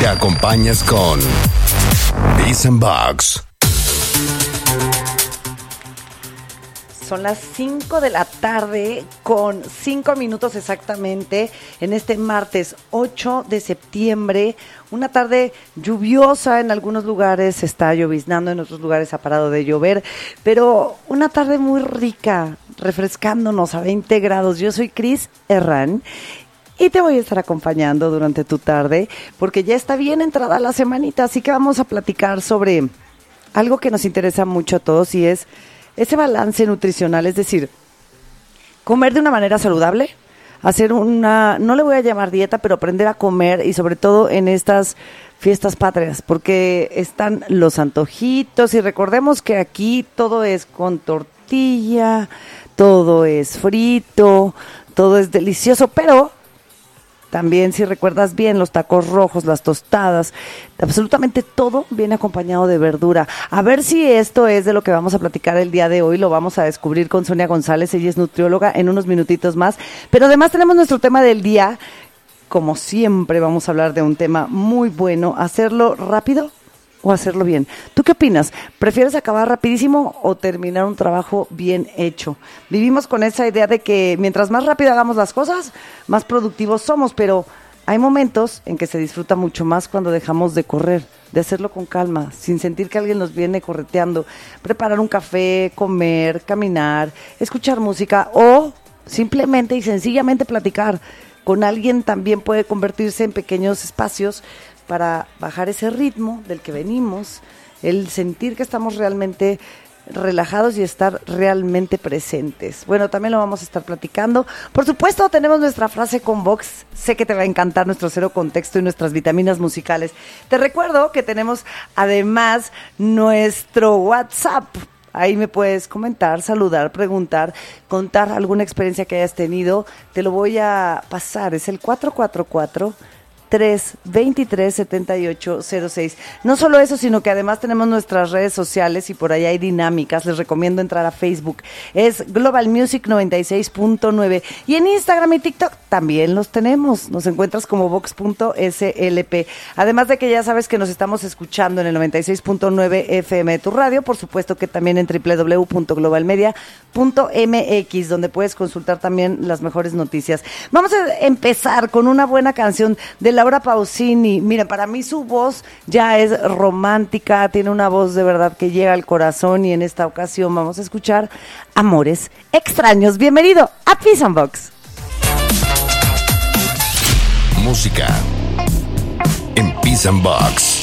acompañas con Peace and Box. Son las 5 de la tarde con 5 minutos exactamente en este martes 8 de septiembre. Una tarde lluviosa en algunos lugares, está lloviznando, en otros lugares ha parado de llover, pero una tarde muy rica, refrescándonos a 20 grados. Yo soy Cris Herrán y te voy a estar acompañando durante tu tarde porque ya está bien entrada la semanita, así que vamos a platicar sobre algo que nos interesa mucho a todos y es ese balance nutricional, es decir, comer de una manera saludable, hacer una, no le voy a llamar dieta, pero aprender a comer y sobre todo en estas fiestas patrias, porque están los antojitos y recordemos que aquí todo es con tortilla, todo es frito, todo es delicioso, pero también, si recuerdas bien, los tacos rojos, las tostadas, absolutamente todo viene acompañado de verdura. A ver si esto es de lo que vamos a platicar el día de hoy, lo vamos a descubrir con Sonia González, ella es nutrióloga, en unos minutitos más. Pero además tenemos nuestro tema del día, como siempre vamos a hablar de un tema muy bueno, hacerlo rápido o hacerlo bien. ¿Tú qué opinas? ¿Prefieres acabar rapidísimo o terminar un trabajo bien hecho? Vivimos con esa idea de que mientras más rápido hagamos las cosas, más productivos somos, pero hay momentos en que se disfruta mucho más cuando dejamos de correr, de hacerlo con calma, sin sentir que alguien nos viene correteando. Preparar un café, comer, caminar, escuchar música o simplemente y sencillamente platicar con alguien también puede convertirse en pequeños espacios para bajar ese ritmo del que venimos, el sentir que estamos realmente relajados y estar realmente presentes. Bueno, también lo vamos a estar platicando. Por supuesto, tenemos nuestra frase con Vox. Sé que te va a encantar nuestro cero contexto y nuestras vitaminas musicales. Te recuerdo que tenemos además nuestro WhatsApp. Ahí me puedes comentar, saludar, preguntar, contar alguna experiencia que hayas tenido. Te lo voy a pasar. Es el 444-323-7806. No solo eso, sino que además tenemos nuestras redes sociales y por ahí hay dinámicas. Les recomiendo entrar a Facebook. Es Global Music 96.9. Y en Instagram y TikTok también los tenemos. Nos encuentras como vox.slp. Además de que ya sabes que nos estamos escuchando en el 96.9 FM de tu radio. Por supuesto que también en www.globalmedia.mx, donde puedes consultar también las mejores noticias. Vamos a empezar con una buena canción de Laura Pausini. Mira, para mí su voz ya es romántica, tiene una voz de verdad que llega al corazón y en esta ocasión vamos a escuchar Amores Extraños. Bienvenido a Peace and Box. Música en Peace and Box.